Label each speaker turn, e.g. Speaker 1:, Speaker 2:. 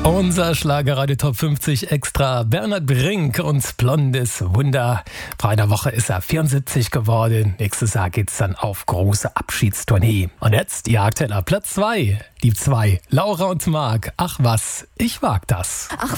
Speaker 1: Unser Schlagerradio Top 50 Extra. Bernhard Brink und Blondes Wunder. Vor einer Woche ist er 74 geworden. Nächstes Jahr geht's dann auf große Abschiedstournee. Und jetzt Ihr aktueller Platz 2. Die 2. Laura und Marc. Ach was, ich wag das.
Speaker 2: Ach